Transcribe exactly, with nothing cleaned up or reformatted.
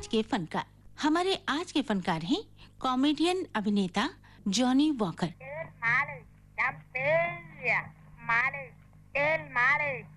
आज के फनकार। हमारे आज के फनकार हैं कॉमेडियन अभिनेता Johnny walker. Del male, jam del, male, del male.